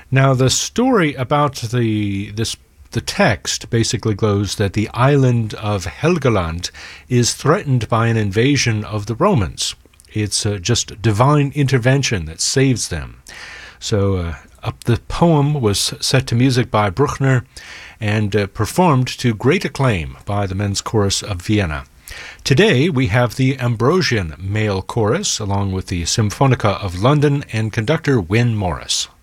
Now, the story about the text basically goes that the island of Helgoland is threatened by an invasion of the Romans. It's just divine intervention that saves them. So the poem was set to music by Bruckner and performed to great acclaim by the Men's Chorus of Vienna. Today we have the Ambrosian Male Chorus along with the Symphonica of London and conductor Wyn Morris.